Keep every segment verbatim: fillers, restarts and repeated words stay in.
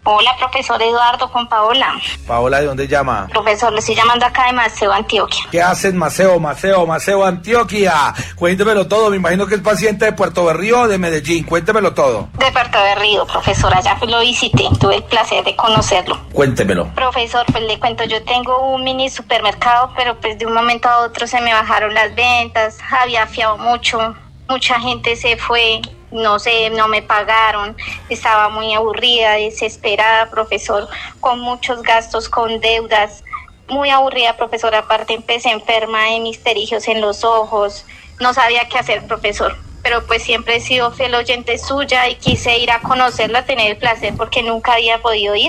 Hola, profesor Eduardo, con Paola. Paola, ¿de dónde llama? Profesor, le estoy llamando acá de Maceo, Antioquia. ¿Qué hacen, Maceo, Maceo, Maceo, Antioquia? Cuéntemelo todo, me imagino que es paciente de Puerto Berrío o de Medellín, cuéntemelo todo. De Puerto Berrío, profesor, allá lo visité, tuve el placer de conocerlo. Cuéntemelo. Profesor, pues le cuento, yo tengo un mini supermercado, pero pues de un momento a otro se me bajaron las ventas, había fiado mucho, mucha gente se fue. No sé, no me pagaron, estaba muy aburrida, desesperada, profesor, con muchos gastos, con deudas, muy aburrida, profesor. Aparte empecé enferma de mis pterigios en los ojos, no sabía qué hacer, profesor, pero pues siempre he sido fiel oyente suya y quise ir a conocerla, a tener el placer, porque nunca había podido ir.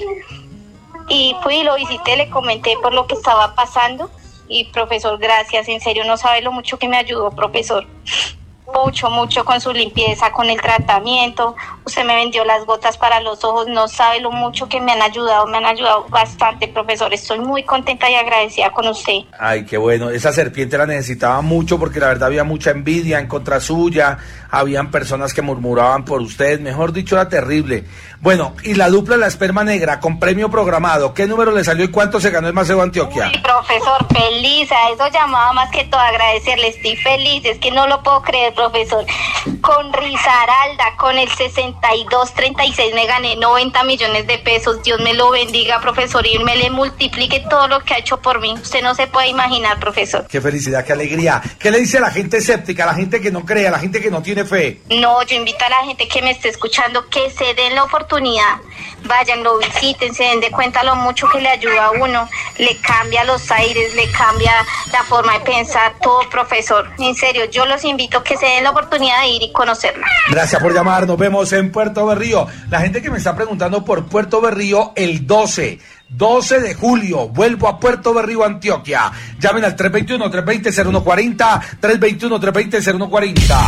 Y fui, lo visité, le comenté por lo que estaba pasando y, profesor, gracias, en serio, no sabe lo mucho que me ayudó, profesor. Mucho, mucho con su limpieza, con el tratamiento. Usted me vendió las gotas para los ojos, no sabe lo mucho que me han ayudado, me han ayudado bastante, profesor. Estoy muy contenta y agradecida con usted. Ay, qué bueno, esa serpiente la necesitaba mucho porque la verdad había mucha envidia en contra suya, habían personas que murmuraban por usted, mejor dicho, era terrible. Bueno, y la dupla La Esperma Negra con premio programado, ¿qué número le salió y cuánto se ganó el Maceo Antioquia? Uy, profesor, feliz, a eso llamaba más que todo agradecerle, estoy feliz, es que no lo puedo creer, profesor. Con Risaralda, con el sesenta y dos treinta y seis me gané noventa millones de pesos, Dios me lo bendiga, profesor, y me le multiplique todo lo que ha hecho por mí, usted no se puede imaginar, profesor. Qué felicidad, qué alegría. ¿Qué le dice a la gente escéptica, a la gente que no cree, a la gente que no tiene fe? No, yo invito a la gente que me esté escuchando que se den la oportunidad, vayan, lo visiten, se den de cuenta lo mucho que le ayuda a uno, le cambia los aires, le cambia la forma de pensar, todo, profesor. En serio, yo los invito a que se den la oportunidad de ir y conocerla. Gracias por llamar, nos vemos en Puerto Berrío. La gente que me está preguntando por Puerto Berrío, el doce de julio, vuelvo a Puerto Berrío, Antioquia. Llamen al tres dos uno, tres dos cero, cero uno cuatro cero, tres dos uno, tres dos cero, cero uno cuatro cero.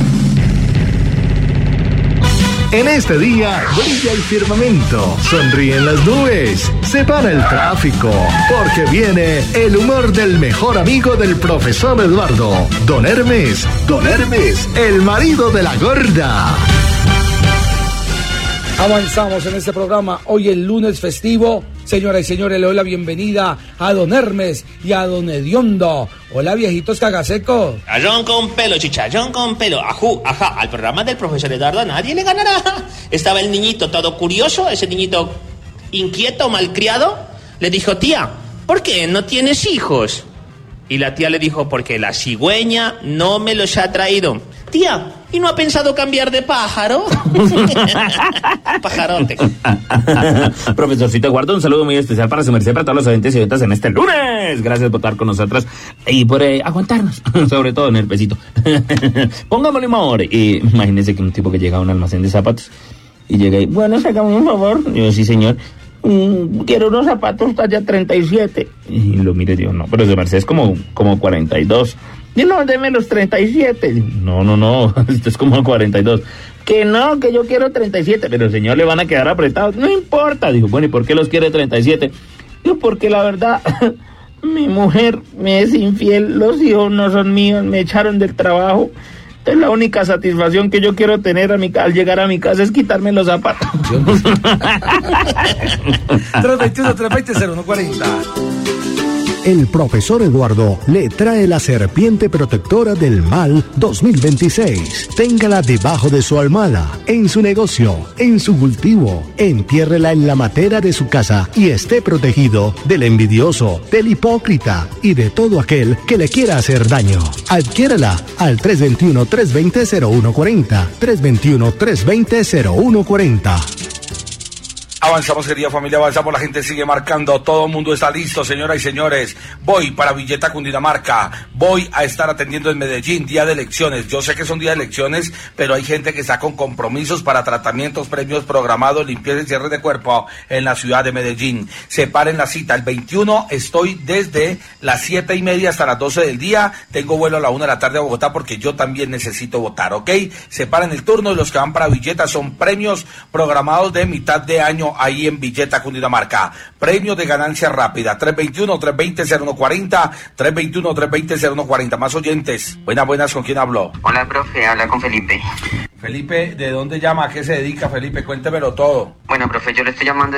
En este día brilla el firmamento, sonríen las nubes, se para el tráfico, porque viene el humor del mejor amigo del profesor Eduardo, Don Hermes, Don Hermes, el marido de la gorda. Avanzamos en este programa, hoy el lunes festivo. Señoras y señores, le doy la bienvenida a Don Hermes y a Don Hediondo. Hola, viejitos cagasecos. Chicharrón con pelo, chicharrón con pelo. Ajú, ajá, al programa del profesor Eduardo nadie le ganará. Estaba el niñito todo curioso, ese niñito inquieto, malcriado. Le dijo, tía, ¿por qué no tienes hijos? Y la tía le dijo, porque la cigüeña no me los ha traído. Tía, ¿y no ha pensado cambiar de pájaro? Pajarote. Profesorcito Eduardo, un saludo muy especial para su merced, para todos los oyentes y oyentas en este lunes. Gracias por estar con nosotros y por eh, aguantarnos, sobre todo en el pesito. Póngamelo humor. Y imagínense que un tipo que llega a un almacén de zapatos y llega y, bueno, hágame un favor. Y yo, sí, señor. Mm, quiero unos zapatos talla treinta y siete. Y lo mire, yo, no, pero su merced es como, como cuarenta y dos. Y no, deme los treinta y siete. No, no, no, esto es como cuarenta y dos. Que no, que yo quiero treinta y siete. Pero señor, le van a quedar apretados. No importa. Digo, bueno, ¿y por qué los quiere treinta y siete? Digo, porque la verdad, mi mujer me es infiel, los hijos no son míos, me echaron del trabajo. Entonces la única satisfacción que yo quiero tener a mi, al llegar a mi casa es quitarme los zapatos. tres dos uno, tres dos cero, cero uno cuatro cero. El profesor Eduardo le trae la serpiente protectora del mal dos mil veintiséis. Téngala debajo de su almohada, en su negocio, en su cultivo. Entiérrela en la matera de su casa y esté protegido del envidioso, del hipócrita y de todo aquel que le quiera hacer daño. Adquiérala al tres dos uno, tres dos cero, cero uno cuatro cero, tres dos uno, tres dos cero, cero uno cuatro cero. Avanzamos, querida familia, avanzamos, la gente sigue marcando, todo el mundo está listo, señoras y señores. Voy para Villeta, Cundinamarca, voy a estar atendiendo en Medellín, día de elecciones. Yo sé que son día de elecciones, pero hay gente que está con compromisos para tratamientos, premios programados, limpieza y cierre de cuerpo en la ciudad de Medellín. Separen la cita, el veintiuno estoy desde las siete y media hasta las doce del día, tengo vuelo a la una de la tarde a Bogotá porque yo también necesito votar, ¿ok? Separen el turno y los que van para Villeta son premios programados de mitad de año ahí en Villeta, Cundinamarca. Premio de ganancia rápida, tres dos uno, tres dos cero, cero uno cuatro cero, tres dos uno, tres dos cero, cero uno cuatro cero. Más oyentes. Buenas, buenas, ¿con quién hablo? Hola, profe, habla con Felipe. Felipe, ¿de dónde llama? ¿A qué se dedica, Felipe? Cuéntemelo todo. Bueno, profe, yo le estoy llamando